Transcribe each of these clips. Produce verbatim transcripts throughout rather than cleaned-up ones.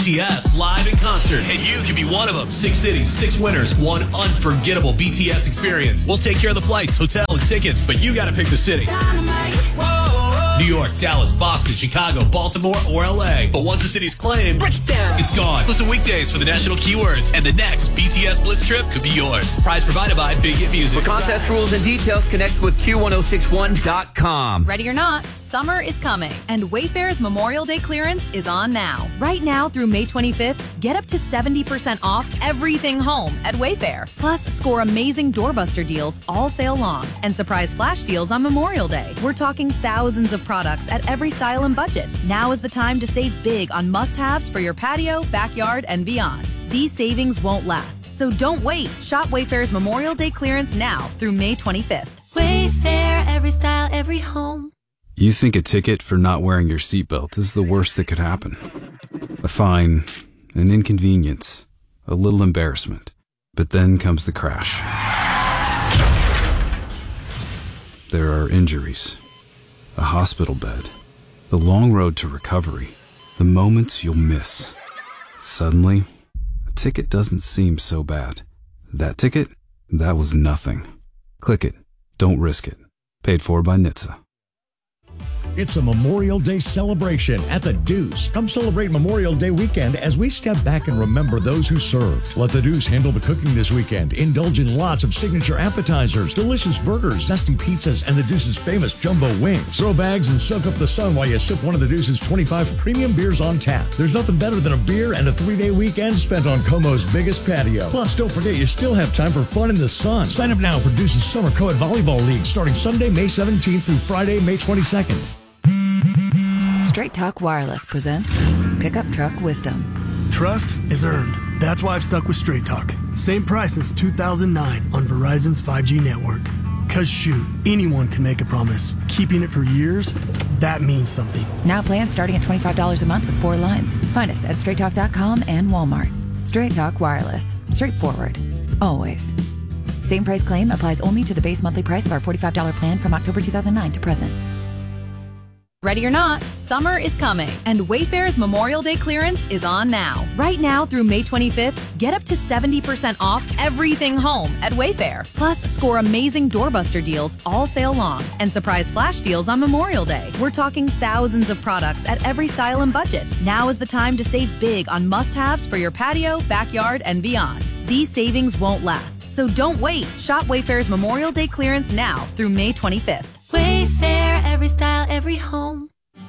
B T S live in concert, and you can be one of them. Six cities, six winners, one unforgettable B T S experience. We'll take care of the flights, hotel, and tickets, but you got to pick the city. New York, Dallas, Boston, Chicago, Baltimore, or L A. But once the city's claimed, break it down. It's gone. Listen weekdays for the national keywords, and the next B T S Blitz trip could be yours. Prize provided by Big Hit Music. For contest rules and details, connect with Q ten sixty-one dot com. Ready or not, summer is coming, and Wayfair's Memorial Day clearance is on now. Right now through May twenty-fifth, get up to seventy percent off everything home at Wayfair. Plus, score amazing doorbuster deals all sale long and surprise flash deals on Memorial Day. We're talking thousands of products at every style and budget. Now is the time to save big on must-haves for your patio, backyard, and beyond. These savings won't last, so don't wait. Shop Wayfair's Memorial Day clearance now through May twenty-fifth. Wayfair, every style, every home. You think a ticket for not wearing your seatbelt is the worst that could happen. A fine, an inconvenience, a little embarrassment. But then comes the crash. There are injuries, a hospital bed, the long road to recovery, the moments you'll miss. Suddenly, a ticket doesn't seem so bad. That ticket? That was nothing. Click it. Don't risk it. Paid for by N H T S A. It's a Memorial Day celebration at the Deuce. Come celebrate Memorial Day weekend as we step back and remember those who served. Let the Deuce handle the cooking this weekend. Indulge in lots of signature appetizers, delicious burgers, zesty pizzas, and the Deuce's famous jumbo wings. Throw bags and soak up the sun while you sip one of the Deuce's twenty-five premium beers on tap. There's nothing better than a beer and a three-day weekend spent on Como's biggest patio. Plus, don't forget you still have time for fun in the sun. Sign up now for Deuce's Summer Co-ed Volleyball League starting Sunday, May seventeenth through Friday, May twenty-second. Straight Talk Wireless presents Pickup Truck Wisdom. Trust is earned. That's why I've stuck with Straight Talk. Same price since two thousand nine on Verizon's five G network. Cause shoot, anyone can make a promise. Keeping it for years, that means something. Now plans starting at twenty-five dollars a month with four lines. Find us at straight talk dot com and Walmart. Straight Talk Wireless. Straightforward. Always. Same price claim applies only to the base monthly price of our forty-five dollars plan from October two thousand nine to present. Ready or not, summer is coming, and Wayfair's Memorial Day clearance is on now. Right now through May twenty-fifth, get up to seventy percent off everything home at Wayfair. Plus, score amazing doorbuster deals all sale long and surprise flash deals on Memorial Day. We're talking thousands of products at every style and budget. Now is the time to save big on must-haves for your patio, backyard, and beyond. These savings won't last, so don't wait. Shop Wayfair's Memorial Day clearance now through May twenty-fifth. Wayfair, every style, every home.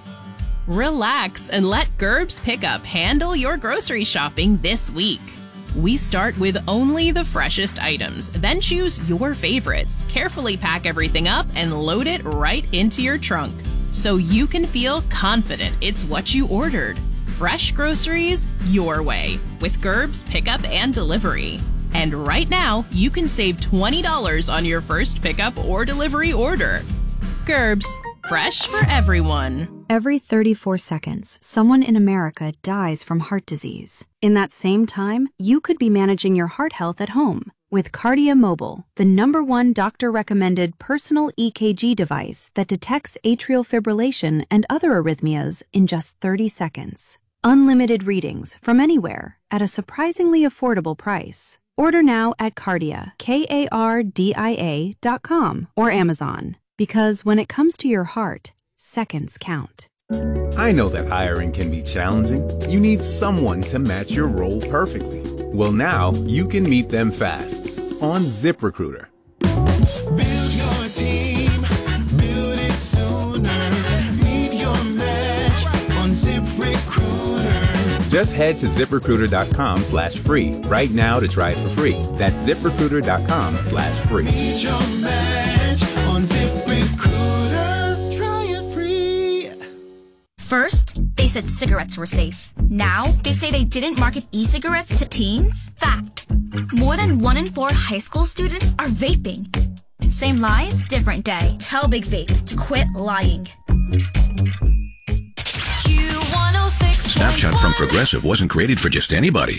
Relax and let Gerbs Pickup handle your grocery shopping this week. We start with only the freshest items, then choose your favorites, carefully pack everything up, and load it right into your trunk so you can feel confident it's what you ordered. Fresh groceries your way with Gerbs Pickup and Delivery. And right now, you can save twenty dollars on your first pickup or delivery order. Gerbs, fresh for everyone. Every thirty-four seconds, someone in America dies from heart disease. In that same time, you could be managing your heart health at home with Kardia Mobile, the number one doctor-recommended personal E K G device that detects atrial fibrillation and other arrhythmias in just thirty seconds. Unlimited readings from anywhere at a surprisingly affordable price. Order now at Kardia, K A R D I A dot com or Amazon. Because when it comes to your heart, seconds count. I know that hiring can be challenging. You need someone to match your role perfectly. Well, now you can meet them fast on ZipRecruiter. Build your team, build it sooner. Meet your match on ZipRecruiter. Just head to ZipRecruiter dot com slash free right now to try it for free. That's ZipRecruiter dot com slash free. Meet your match on ZipRecruiter. Try it free. First, they said cigarettes were safe. Now, they say they didn't market e-cigarettes to teens. Fact. More than one in four high school students are vaping. Same lies, different day. Tell Big Vape to quit lying. Snapshot from Progressive wasn't created for just anybody.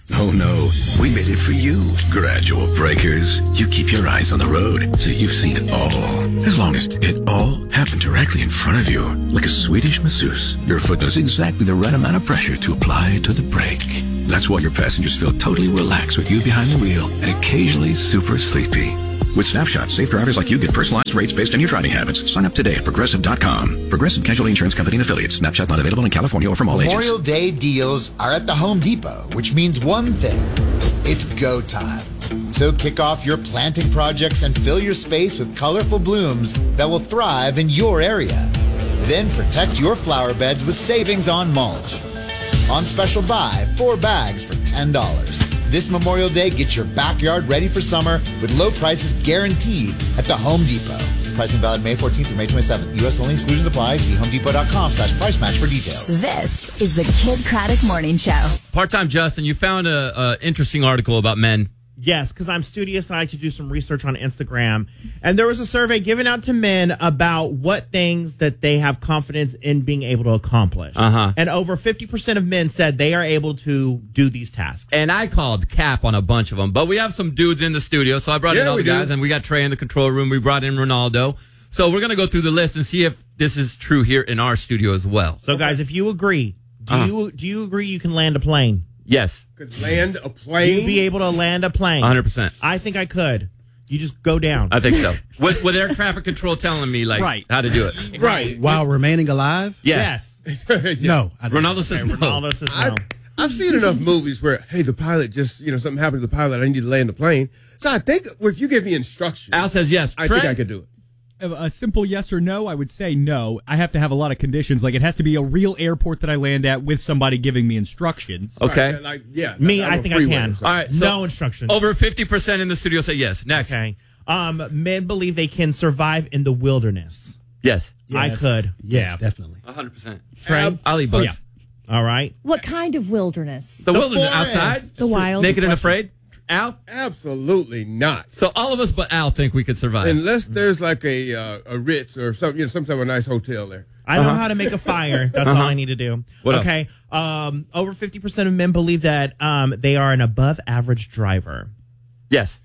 Oh no, we made it for you. Gradual Breakers. You keep your eyes on the road, so you've seen it all. As long as it all happened directly in front of you, like a Swedish masseuse, your foot knows exactly the right amount of pressure to apply to the brake. That's why your passengers feel totally relaxed with you behind the wheel and occasionally super sleepy. With Snapshot, safe drivers like you get personalized rates based on your driving habits. Sign up today at Progressive dot com. Progressive Casualty Insurance Company and Affiliates. Snapshot not available in California or from all agents. Memorial Day deals are at the Home Depot, which means one thing. It's go time. So kick off your planting projects and fill your space with colorful blooms that will thrive in your area. Then protect your flower beds with savings on mulch. On special buy, four bags for ten dollars. This Memorial Day, get your backyard ready for summer with low prices guaranteed at the Home Depot. Pricing valid May fourteenth through May twenty-seventh. U S only. Exclusions apply. See homedepot.com slash price match for details. This is the Kid Craddock Morning Show. Part-time Justin, you found a, a interesting article about men. Yes, because I'm studious and I like to do some research on Instagram. And there was a survey given out to men about what things that they have confidence in being able to accomplish. Uh-huh. And over fifty percent of men said they are able to do these tasks. And I called cap on a bunch of them, but we have some dudes in the studio, so I brought in Yeah, all we the guys, do. and we got Trey in the control room. We brought in Ronaldo. So we're going to go through the list and see if this is true here in our studio as well. So, guys, if you agree, do Uh-huh. you do you agree you can land a plane? Yes. Could land a plane? You'd be able to land a plane. one hundred percent. I think I could. You just go down. I think so. with, with air traffic control telling me, like, Right. how to do it. Right. While remaining alive? Yeah. Yes. No. I don't. Ronaldo says Okay, no. Ronaldo says I, no. I've seen enough movies where, hey, the pilot just, you know, something happened to the pilot. I need to land the plane. So I think if you give me instructions, Al says yes. I Trey? think I could do it. A a simple yes or no, I would say no. I have to have a lot of conditions. Like, it has to be a real airport that I land at with somebody giving me instructions. Okay. Right, like, yeah. Me, I'm I a think I freeway can. or something. All right. So no instructions. Over fifty percent in the studio say yes. Next. Okay. Um, men believe they can survive in the wilderness. Yes. I Yes. could. Yes, Yeah. definitely. one hundred percent. Trey? I'll eat bugs. All right. What kind of wilderness? The, The wilderness forest. outside? The wild. Naked and afraid? Al? Absolutely not. So all of us but Al think we could survive. Unless there's like a uh, a Ritz or some, you know, some type of nice hotel there. I know how to make a fire. That's all I need to do. What else? okay. Um, over fifty percent of men believe that um, they are an above average driver. Yes.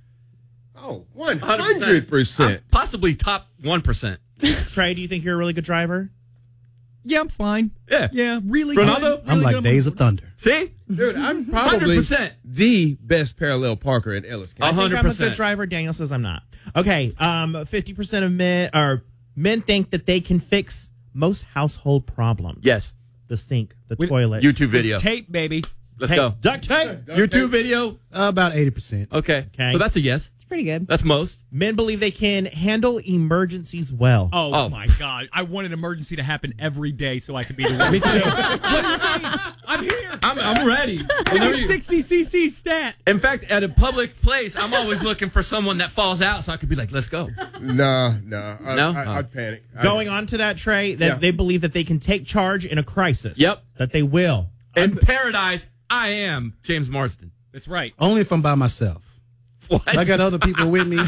Oh, one hundred percent. I'm possibly top one percent. Trey, do you think you're a really good driver? Yeah, I'm fine. Yeah. Yeah, really Ronaldo? good. I'm Really like good. Days of Thunder. See? Dude, I'm one probably hundred percent. the best parallel parker in Ellis I County. think I'm a good one hundred percent. driver. Daniel says I'm not. Okay. Um, fifty percent of men or men think that they can fix most household problems. Yes. The sink, the With toilet. YouTube video. Tape, baby. Let's Tape. go. Duct tape. YouTube video. Uh, about eighty percent. Okay. Okay. So that's a yes. Pretty good. That's most. Men believe they can handle emergencies well. Oh, Oh. my God. I want an emergency to happen every day so I could be the one. Me too. What do you mean? I'm here. I'm, I'm ready. Whenever you- sixty C C stat. In fact, at a public place, I'm always looking for someone that falls out so I could be like, let's go. Nah, nah. I, No? I, Oh. I'd panic. I'd- Going on to that, Trey, that Yeah. they believe that they can take charge in a crisis. Yep. That they will. In paradise, I am James Marsden. That's right. Only if I'm by myself. What? If I got other people with me, no.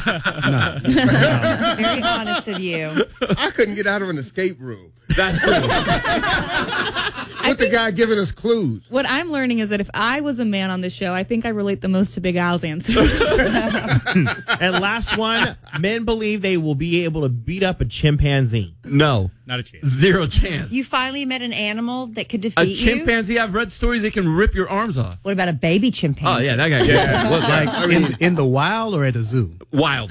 Very honest of you. I couldn't get out of an escape room. That's true. With the guy giving us clues. What I'm learning is that if I was a man on this show, I think I relate the most to Big Al's answers. And last one, men believe they will be able to beat up a chimpanzee. No. Not a chance. Zero chance. You finally met an animal that could defeat A you? chimpanzee, I've read stories they can rip your arms off. What about a baby chimpanzee? Oh, yeah, that guy. Yeah. What, Like I mean- in, in the wild or at the zoo? wild.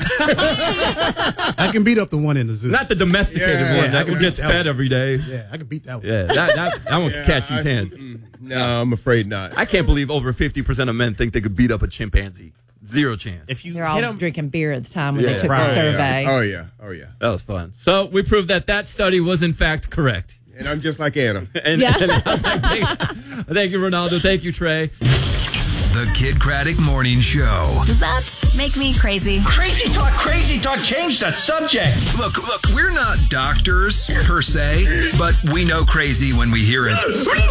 I can beat up the one in the zoo. Not the domesticated Yeah, one yeah, that I can gets beat fed that every day. Yeah, I can beat that one. Yeah, that, that, that one Yeah, could catch I- these hands. mm, No, I'm afraid not. I can't believe over fifty percent of men think they could beat up a chimpanzee. Zero chance. If you They're all hit 'em- drinking beer at the time when Yeah. they took Right. the survey. Oh, yeah. Oh, yeah. That was fun. So we proved that that study was in fact correct. And I'm just like Anna. And, Yeah. and I was like, thank, thank you, Ronaldo. Thank you, Trey. The Kid Craddock Morning Show. Does that make me crazy? Crazy talk, crazy talk, change the subject. Look, look, we're not doctors per se, but we know crazy when we hear it.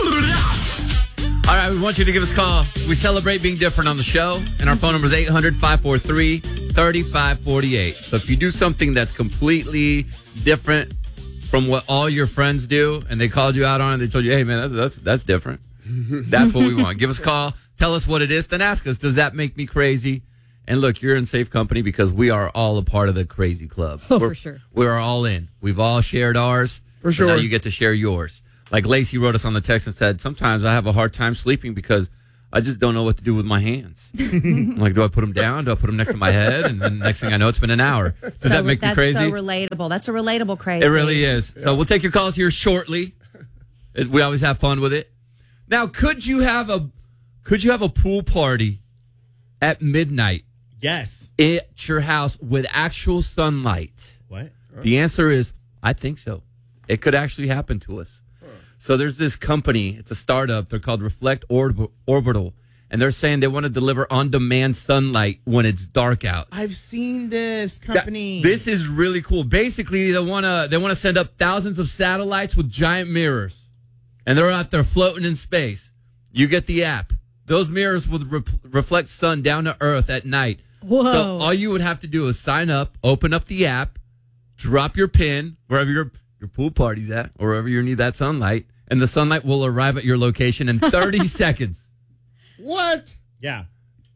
All right, we want you to give us a call. We celebrate being different on the show, and our phone number is eight hundred, five four three, three five four eight. So if you do something that's completely different from what all your friends do, and they called you out on it, they told you, hey, man, that's that's, that's different. That's what we want. Give us a call, tell us what it is, then ask us, does that make me crazy? And look, you're in safe company because we are all a part of the crazy club. Oh, we're, for sure. We're all in. We've all shared ours. For so sure. now you get to share yours. Like Lacey wrote us on the text and said, sometimes I have a hard time sleeping because I just don't know what to do with my hands. I'm like, do I put them down? Do I put them next to my head? And then next thing I know, it's been an hour. Does So that make me that's crazy? so relatable. That's a relatable crazy. It really is. So we'll take your calls here shortly. We always have fun with it. Now, could you have a could you have a pool party at midnight? Yes. At your house with actual sunlight? What? The answer is, I think so. It could actually happen to us. So there's this company. It's a startup. They're called Reflect Orb- Orbital. And they're saying they want to deliver on-demand sunlight when it's dark out. I've seen this company. That- this is really cool. Basically, they want to they want to send up thousands of satellites with giant mirrors. And they're out there floating in space. You get the app. Those mirrors will re- reflect sun down to Earth at night. Whoa. So all you would have to do is sign up, open up the app, drop your pin wherever your your pool party's at, or wherever you need that sunlight, and the sunlight will arrive at your location in thirty seconds. What? Yeah.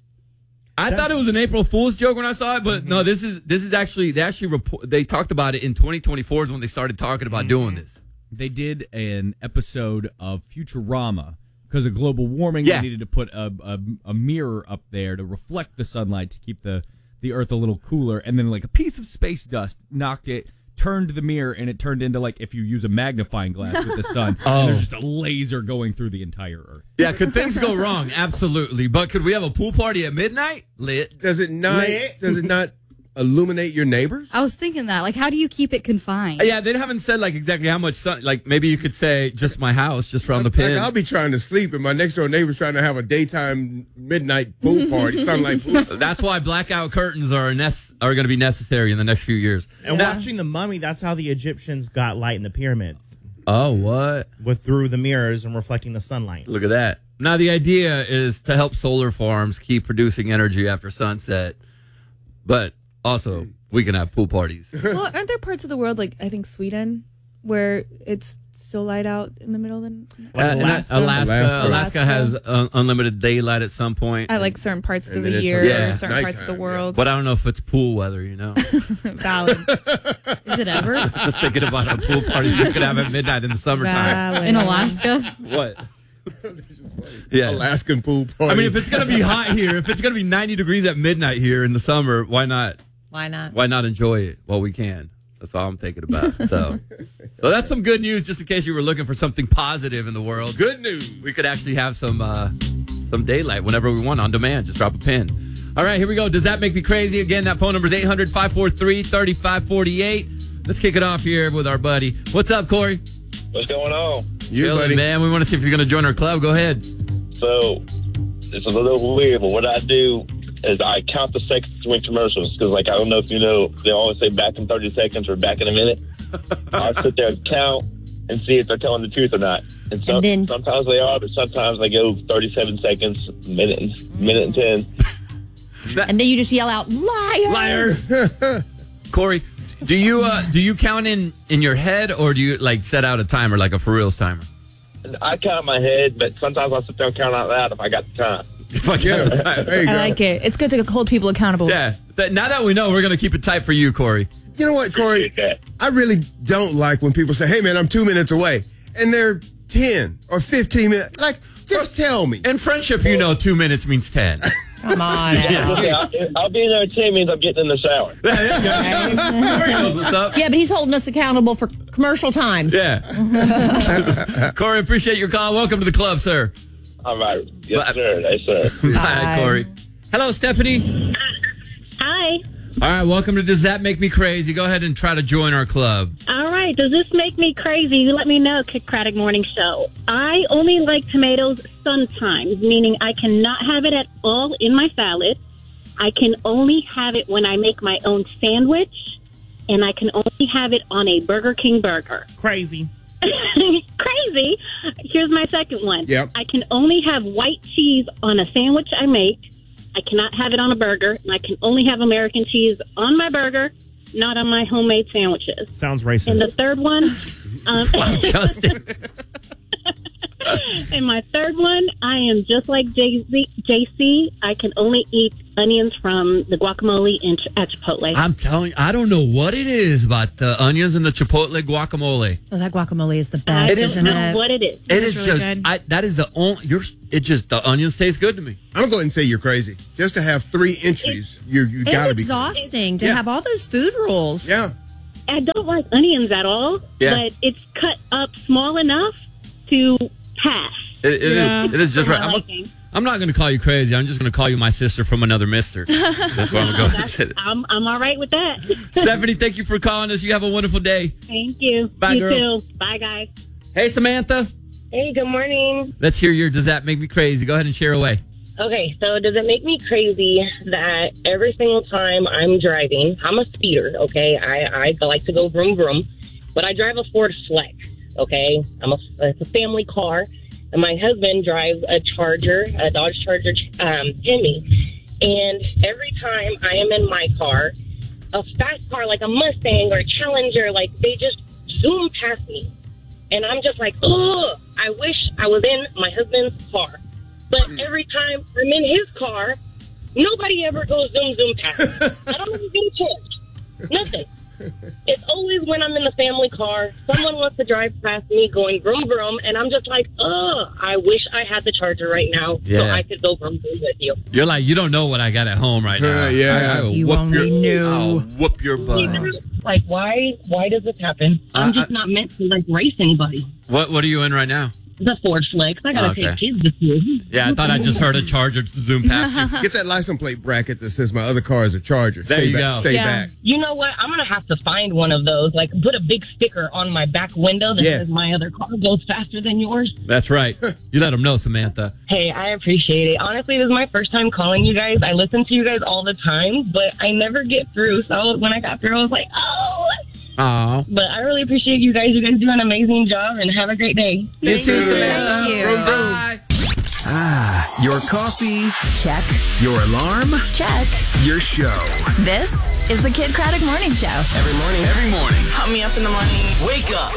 I thought it was an April Fool's joke when I saw it, but no, this is this is actually they actually report, they talked about it in twenty twenty-four is when they started talking about doing this. They did an episode of Futurama because of global warming. Yeah. They needed to put a, a a mirror up there to reflect the sunlight to keep the the Earth a little cooler, and then like a piece of space dust knocked it. Turned the mirror and it turned into like if you use a magnifying glass with the sun. Oh. And there's just a laser going through the entire Earth. Yeah, could things go wrong? Absolutely. But could we have a pool party at midnight? Lit. Does it not? Lit. Does it not illuminate your neighbors? I was thinking that. Like, how do you keep it confined? Yeah, they haven't said like exactly how much sun. Like maybe you could say just my house, just around the pin. Like, I'll be trying to sleep, and my next door neighbor's trying to have a daytime midnight pool party, sunlight pool. That's why blackout curtains are nec- are going to be necessary in the next few years. And Now- watching The Mummy, that's how the Egyptians got light in the pyramids. Oh, what? With through the mirrors and reflecting the sunlight. Look at that. Now the idea is to help solar farms keep producing energy after sunset, but also we can have pool parties. Well, aren't there parts of the world, like I think Sweden, where it's still light out in the middle of the night? Uh, and Alaska? Alaska, Alaska, Alaska. has uh, unlimited daylight at some point. I like certain parts of And the then it's year, yeah. or certain parts of the world. But I don't know if it's pool weather, you know. Valid. Is it ever? Just thinking about a pool party you could have at midnight in the summertime. In Alaska? What? Yeah, Alaskan pool party. I mean, if it's gonna be hot here, if it's gonna be ninety degrees at midnight here in the summer, why not? Why not? Why not enjoy it while we can? That's all I'm thinking about. So, so that's some good news. Just in case you were looking for something positive in the world, good news. We could actually have some uh, some daylight whenever we want on demand. Just drop a pin. All right, here we go. Does that make me crazy? Again, that phone number is eight hundred, five four three, three five four eight. Let's kick it off here with our buddy. What's up, Corey? What's going on? You, Chilling, man. We want to see if you're going to join our club. Go ahead. So, it's a little weird, but what I do is I count the seconds between commercials because, like, I don't know if you know, they always say back in thirty seconds or back in a minute. I sit there and count and see if they're telling the truth or not. And, so, And then- sometimes they are, but sometimes they go thirty-seven seconds, minute, and, minute and ten. And then you just yell out, liars! Liar. Corey, do you uh, do you count in, in your head or do you like set out a timer, like a for reals timer? I count in my head, but sometimes I sit there and count out loud if I got the time. If I got the time. There you I go. like it. It's good to hold people accountable. Yeah. That, now that we know, we're going to keep it tight for you, Corey. You know what, Corey? I really don't like when people say, hey, man, I'm two minutes away. And they're ten or fifteen minutes. Like, just tell me. In friendship, you know, two minutes means ten. Come on. Yeah, okay, I'll, I'll be in there in ten means I'm getting in the shower. Corey knows what's up. Yeah, but he's holding us accountable for commercial times. Yeah. Corey, appreciate your call. Welcome to the club, sir. All right. Yes, sir. Yes, sir. Hi, Corey. Hello, Stephanie. Hi. All right, welcome to Does That Make Me Crazy? Go ahead and try to join our club. All right. Does this make me crazy? You let me know, Kid Craddock Morning Show. I only like tomatoes sometimes, meaning I cannot have it at all in my salad. I can only have it when I make my own sandwich, and I can only have it on a Burger King burger. Crazy. Crazy. Here's my second one. Yep. I can only have white cheese on a sandwich I make. I cannot have it on a burger, and I can only have American cheese on my burger, not on my homemade sandwiches. Sounds racist. And the third one, um, Wow, Justin. And my third one, I am just like J C. I can only eat onions from the guacamole in, at Chipotle. I'm telling you, I don't know what it is about the onions and the Chipotle guacamole. Oh, that guacamole is the best, It is- isn't I don't it? know what it is. It is is really just, good. I, that is the only, you're, it just, the onions taste good to me. I'm going to go ahead and say you're crazy. Just to have three entries, you you got And to be. exhausting to Yeah. have all those food rules. Yeah. I don't like onions at all, Yeah. but it's cut up small enough to pass. It, it Yeah. is. It is just For right. my I'm, liking. I'm not going to call you crazy. I'm just going to call you my sister from another mister. That's what I'm going to say. I'm, I'm all right with that. Stephanie, thank you for calling us. You have a wonderful day. Thank you. Bye, you girl. too. Bye, guys. Hey, Samantha. Hey, good morning. Let's hear your Does That Make Me Crazy? Go ahead and share away. Okay, so does it make me crazy that every single time I'm driving, I'm a speeder, okay? I, I like to go vroom vroom, but I drive a Ford Flex, okay? I'm a, it's a family car, and my husband drives a Charger, a Dodge Charger um, Hemi, and every time I am in my car, a fast car like a Mustang or a Challenger, like they just zoom past me. And I'm just like, oh, I wish I was in my husband's car. But every time I'm in his car, nobody ever goes zoom, zoom past me. I don't even get a chance. Nothing. It's always when I'm in the family car, someone wants to drive past me going vroom, vroom, and I'm just like, oh, I wish I had the Charger right now so Yeah. I could go vroom, vroom with you. You're like, you don't know what I got at home right now. Uh, yeah. I, I will You whoop only your, knew. I'll whoop your butt. Like, why Why does this happen? I'm Uh, just not meant to, like, race anybody. What What are you in right now? The Ford Flex. I gotta Okay. take kids to school. Yeah, I thought I just heard a Charger zoom past you. Get that license plate bracket that says my other car is a Charger. There stay you back, go. Stay Yeah. back. You know what? I'm going to have to find one of those. Like, put a big sticker on my back window that Yes. says my other car goes faster than yours. That's right. You let them know, Samantha. Hey, I appreciate it. Honestly, this is my first time calling you guys. I listen to you guys all the time, but I never get through. So when I got through, I was like, oh. Aw. But I really appreciate you guys. You guys do an amazing job, and have a great day. You too, Samantha. Thank you. Bye. Ah, your coffee, Check. your alarm, Check. your show. This is the Kid Craddock Morning Show. Every morning. Every morning. Pump me up in the morning. Wake up.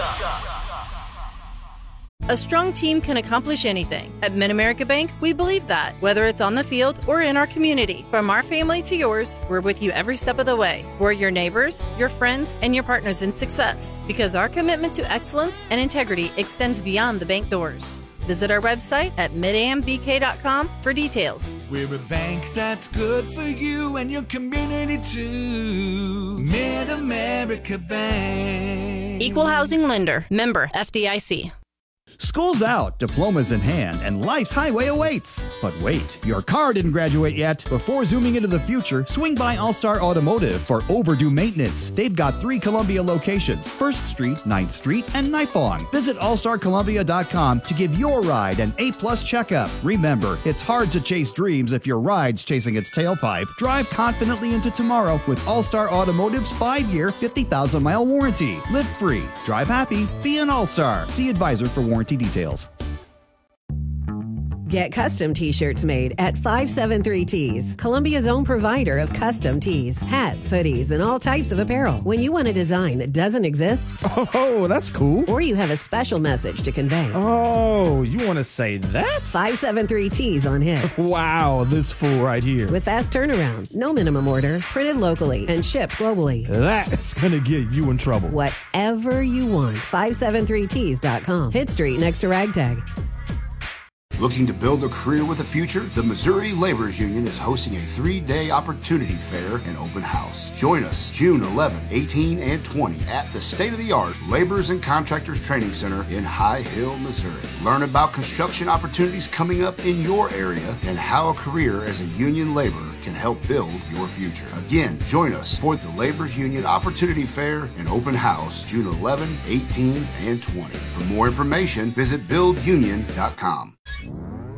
A strong team can accomplish anything. At Mid-America Bank, we believe that, whether it's on the field or in our community. From our family to yours, we're with you every step of the way. We're your neighbors, your friends, and your partners in success, because our commitment to excellence and integrity extends beyond the bank doors. Visit our website at mid am b k dot com for details. We're a bank that's good for you and your community too. Mid-America Bank. Equal Housing Lender, member F D I C. School's out, diplomas in hand, and life's highway awaits. But wait, your car didn't graduate yet. Before zooming into the future, swing by All-Star Automotive for overdue maintenance. They've got three Columbia locations, first Street, ninth Street, and Nipong. Visit all star columbia dot com to give your ride an A-plus checkup. Remember, it's hard to chase dreams if your ride's chasing its tailpipe. Drive confidently into tomorrow with All-Star Automotive's five-year, fifty thousand mile warranty. Live free, drive happy, be an All-Star. See advisor for warranty details. Get custom t-shirts made at five seven three Tees, Columbia's own provider of custom tees, hats, hoodies, and all types of apparel. When you want a design that doesn't exist, oh, that's cool. Or you have a special message to convey. Oh, you want to say that? five seven three Tees on hit. Wow, this fool right here. With fast turnaround, no minimum order, printed locally, and shipped globally. That's going to get you in trouble. Whatever you want, five seven three tees dot com. Hit Street next to Ragtag. Looking to build a career with a future? The Missouri Laborers Union is hosting a three-day opportunity fair and open house. Join us June eleventh, eighteenth, and twentieth at the state-of-the-art Laborers and Contractors Training Center in High Hill, Missouri. Learn about construction opportunities coming up in your area and how a career as a union laborer can help build your future. Again, join us for the Laborers Union Opportunity Fair and open house June eleventh, eighteenth, and twentieth. For more information, visit build union dot com.